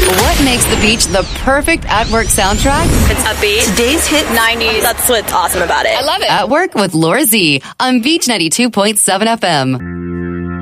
What makes the beach the perfect at-work soundtrack? It's upbeat. Today's hit 90s. That's what's awesome about it. I love it. At Work with Laura Z on Beach 92.7 FM.